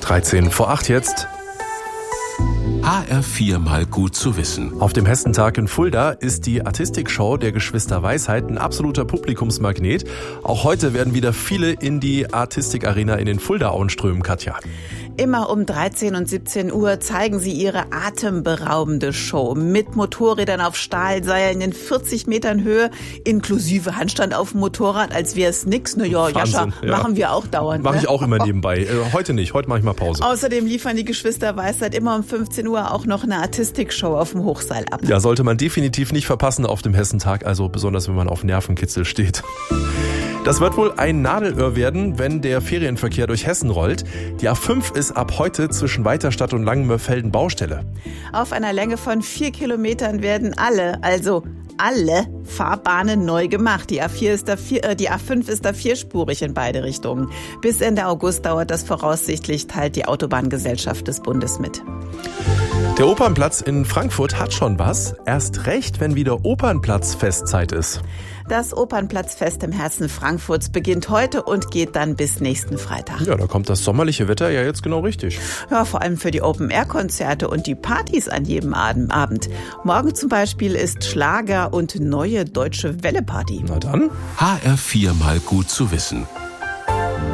13 vor 8 jetzt. HR4 mal gut zu wissen. Auf dem Hessentag in Fulda ist die Artistikshow der Geschwister Weisheit ein absoluter Publikumsmagnet. Auch heute werden wieder viele in die Artistik-Arena in den Fuldaauen strömen, Katja. Immer um 13 und 17 Uhr zeigen sie ihre atemberaubende Show mit Motorrädern auf Stahlseilen in 40 Metern Höhe, inklusive Handstand auf dem Motorrad, als wäre es nix. Na ja, Jascha, machen wir auch dauernd. Mache ich auch immer nebenbei. Heute nicht, heute mache ich mal Pause. Außerdem liefern die Geschwister Weisheit immer um 15 Uhr auch noch eine Artistikshow auf dem Hochseil ab. Ja, sollte man definitiv nicht verpassen auf dem Hessentag, also besonders wenn man auf Nervenkitzel steht. Das wird wohl ein Nadelöhr werden, wenn der Ferienverkehr durch Hessen rollt. Die A5 ist ab heute zwischen Weiterstadt und Langenmörfelden Baustelle. Auf einer Länge von 4 Kilometern werden alle Fahrbahnen neu gemacht. Die A5 ist da vierspurig in beide Richtungen. Bis Ende August dauert das voraussichtlich, teilt die Autobahngesellschaft des Bundes mit. Der Opernplatz in Frankfurt hat schon was. Erst recht, wenn wieder Opernplatzfestzeit ist. Das Opernplatzfest im Herzen Frankfurts beginnt heute und geht dann bis nächsten Freitag. Ja, da kommt das sommerliche Wetter ja jetzt genau richtig. Ja, vor allem für die Open-Air-Konzerte und die Partys an jedem Abend. Morgen zum Beispiel ist Schlager- und neue Deutsche Welle-Party. Na dann. HR4 mal gut zu wissen.